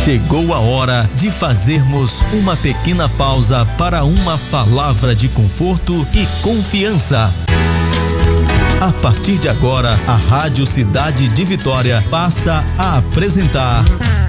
Chegou a hora de fazermos uma pequena pausa para uma palavra de conforto e confiança. A partir de agora, a Rádio Cidade de Vitória passa a apresentar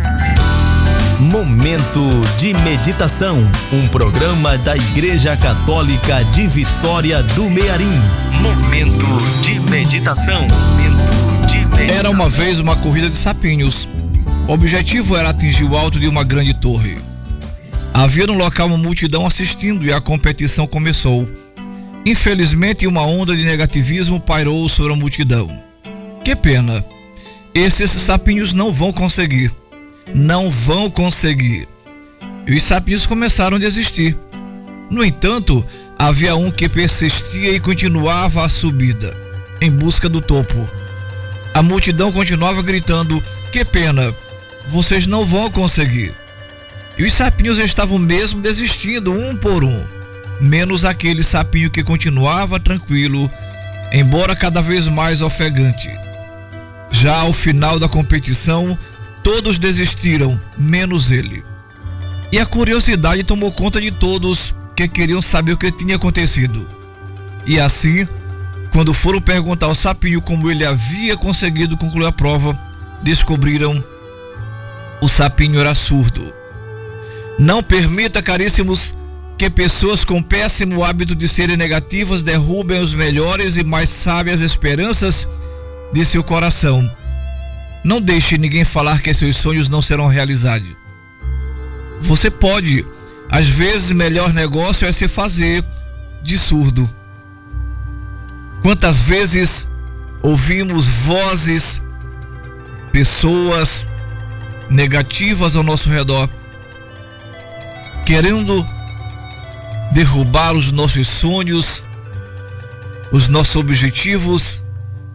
Momento de Meditação, um programa da Igreja Católica de Vitória do Mearim. Momento de Meditação. Era uma vez uma corrida de sapinhos. O objetivo era atingir o alto de uma grande torre. Havia no local uma multidão assistindo e a competição começou. Infelizmente, uma onda de negativismo pairou sobre a multidão. Que pena! Esses sapinhos não vão conseguir. Não vão conseguir. E os sapinhos começaram a desistir. No entanto, havia um que persistia e continuava a subida, em busca do topo. A multidão continuava gritando: que pena! Vocês não vão conseguir. E os sapinhos estavam mesmo desistindo, um por um, menos aquele sapinho que continuava tranquilo, embora cada vez mais ofegante. Já ao final da competição, todos desistiram, menos ele. E a curiosidade tomou conta de todos, que queriam saber o que tinha acontecido. E assim, quando foram perguntar ao sapinho como ele havia conseguido concluir a prova, descobriram: o sapinho era surdo. Não permita, caríssimos, que pessoas com péssimo hábito de serem negativas derrubem os melhores e mais sábias esperanças de seu coração. Não deixe ninguém falar que seus sonhos não serão realizados. Você pode. Às vezes, melhor negócio é se fazer de surdo. Quantas vezes ouvimos vozes, pessoas negativas ao nosso redor, querendo derrubar os nossos sonhos, os nossos objetivos,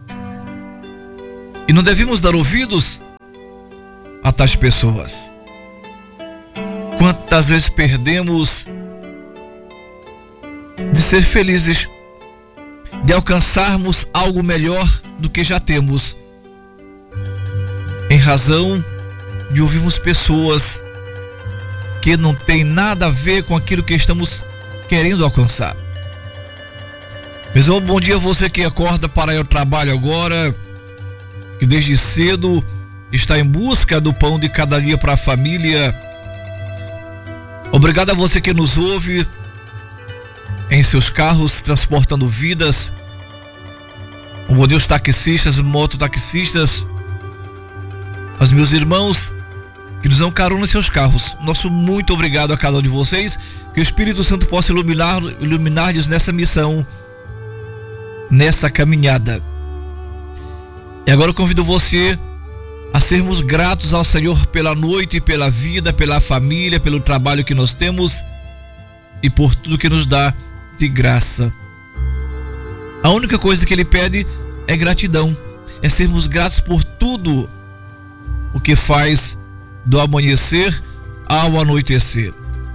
e não devemos dar ouvidos a tais pessoas. Quantas vezes perdemos de ser felizes, de alcançarmos algo melhor do que já temos, em razão de ouvirmos pessoas que não tem nada a ver com aquilo que estamos querendo alcançar. Meus irmãos, bom dia a você que acorda para ir ao trabalho agora, que desde cedo está em busca do pão de cada dia para a família. Obrigado a você que nos ouve em seus carros transportando vidas. Um bom dia aos taxistas, mototaxistas, aos meus irmãos que nos dão carona em seus carros. Nosso muito obrigado a cada um de vocês. Que o Espírito Santo possa iluminar-nos nessa missão, nessa caminhada. E agora eu convido você a sermos gratos ao Senhor pela noite, pela vida, pela família, pelo trabalho que nós temos e por tudo que nos dá de graça. A única coisa que Ele pede é gratidão, é sermos gratos por tudo o que faz do amanhecer ao anoitecer.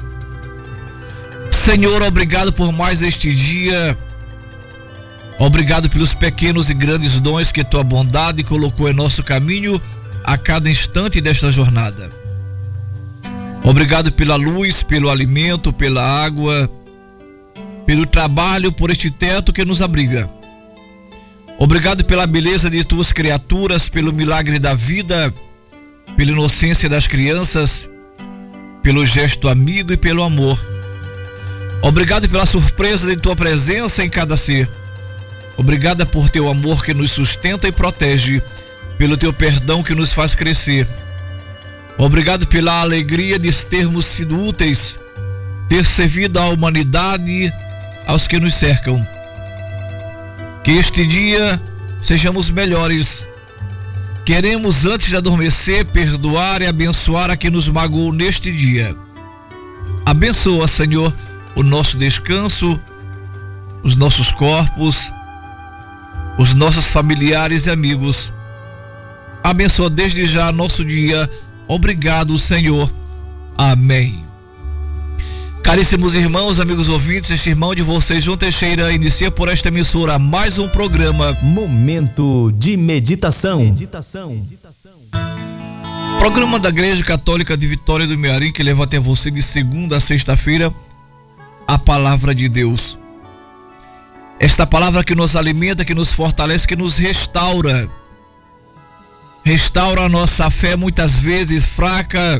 Senhor, obrigado por mais este dia. Obrigado pelos pequenos e grandes dons que Tua bondade colocou em nosso caminho a cada instante desta jornada. Obrigado pela luz, pelo alimento, pela água, pelo trabalho, por este teto que nos abriga. Obrigado pela beleza de Tuas criaturas, pelo milagre da vida, pela inocência das crianças, pelo gesto amigo e pelo amor. Obrigado pela surpresa de Tua presença em cada ser. Obrigada por Teu amor que nos sustenta e protege, pelo Teu perdão que nos faz crescer. Obrigado pela alegria de termos sido úteis, ter servido à humanidade, aos que nos cercam. Que este dia sejamos melhores. Queremos, antes de adormecer, perdoar e abençoar a quem nos magoou neste dia. Abençoa, Senhor, o nosso descanso, os nossos corpos, os nossos familiares e amigos. Abençoa desde já nosso dia. Obrigado, Senhor. Amém. Caríssimos irmãos, amigos ouvintes, este irmão de vocês, João Teixeira, inicia por esta emissora mais um programa Momento de Meditação. Programa da Igreja Católica de Vitória do Mearim, que leva até você de segunda a sexta-feira a palavra de Deus. Esta palavra que nos alimenta, que nos fortalece, que nos restaura. Restaura a nossa fé, muitas vezes fraca,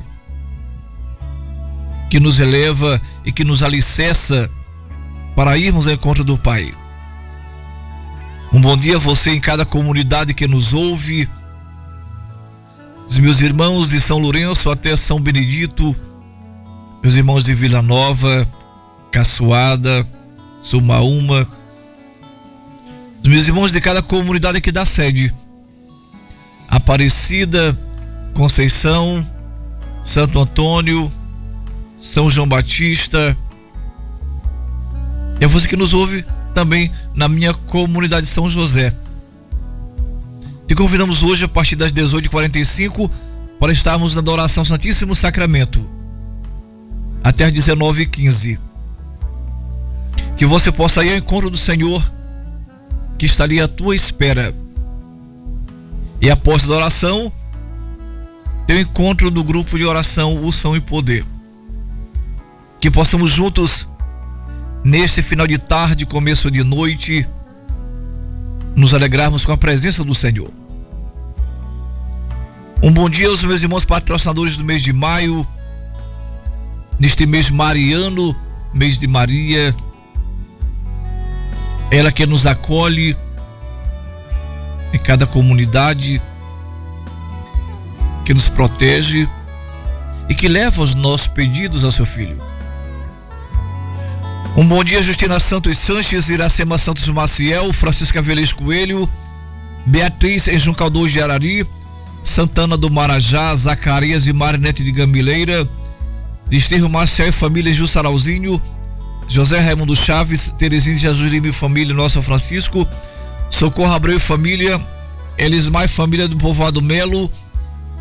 que nos eleva e que nos alicerça para irmos ao encontro do Pai. Um bom dia a você em cada comunidade que nos ouve. Os meus irmãos de São Lourenço até São Benedito, meus irmãos de Vila Nova, Caçoada, Sumaúma, os meus irmãos de cada comunidade aqui da sede, Aparecida, Conceição, Santo Antônio, São João Batista, e a você que nos ouve também na minha comunidade São José. Te convidamos hoje a partir das 18h45 para estarmos na adoração Santíssimo Sacramento até as 19h15. Que você possa ir ao encontro do Senhor, que estaria à tua espera. E após a adoração, tem o encontro do grupo de oração Unção e Poder. Que possamos juntos, neste final de tarde, começo de noite, nos alegrarmos com a presença do Senhor. Um bom dia aos meus irmãos patrocinadores do mês de maio, neste mês mariano, mês de Maria, ela que nos acolhe em cada comunidade, que nos protege e que leva os nossos pedidos ao seu Filho. Um bom dia, Justina Santos Sanches, Iracema Santos Maciel, Francisca Velez Coelho, Beatriz em Juncaldor de Arari, Santana do Marajá, Zacarias e Marinete de Gamileira, Desterro Marcial e família Jussaralzinho, José Raimundo Chaves, Terezinha de Jesus Lima e família Nossa Francisco, Socorro Abreu e família, Elismar e família do Povoado Melo,